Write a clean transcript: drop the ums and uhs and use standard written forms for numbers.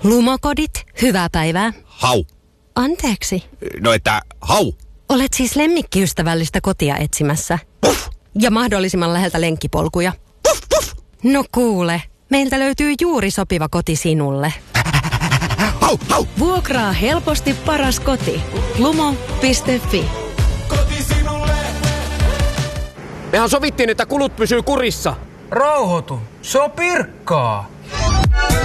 Lumokodit, hyvää päivää. Hau. Anteeksi. No että hau. Olet siis lemmikkiystävällistä kotia etsimässä. Puff. Ja mahdollisimman läheltä lenkkipolkuja. Puff, puff. No kuule, meiltä löytyy juuri sopiva koti sinulle. Hau, hau. Vuokraa helposti paras koti. Lumo.fi. Koti sinulle. Mehän sovittiin, että kulut pysyy kurissa. Rauhoitu, se on Pirkkaa.